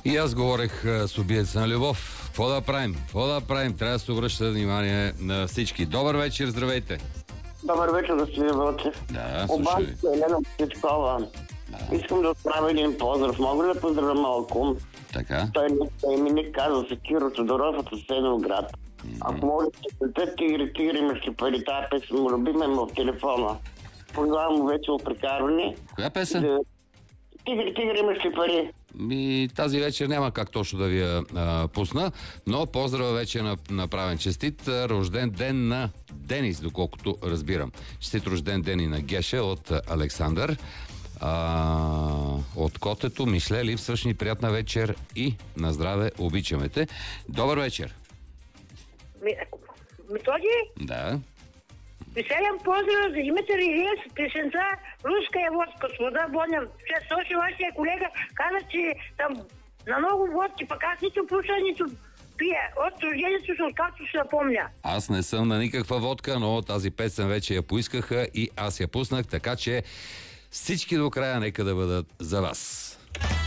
И аз говорех с убиеца на любов. Какво да правим? Трябва да се обръща внимание на всички. Добър вечер, здравейте. Добър вечер, господин Вълчев. Да, Обаче, слушай. Елена Петкова. Да. Искам да отправя един поздрав. Мога ли да поздравя малко? Така. Той именик казва се Киро Тодоров от Асеновград. Ако може да се тигри ме ще пари, тази песен му любиме в телефона. Познавам му вече опрекарване. Коя песен? Тигри ме ще пари. Тази вечер няма как точно да ви я пусна, но поздрава вече е направен. Честит рожден ден на Денис, доколкото разбирам. Честит рожден ден и на Геша от Александър. От котето Мишле, липсваш ни, приятна вечер и на здраве, обичаме те. Добър вечер. Методи? Да. Веселен поздрав за Димитър Илиев с песента "Руска е водка с вода", Боня. Точно вашия колега каза, че там на много водки, пък аз нито пуша, нито пия. От рождението си, откакто се напомня. Аз не съм на никаква водка, но тази песен вече я поискаха и аз я пуснах, така че всички до края нека да бъдат за вас.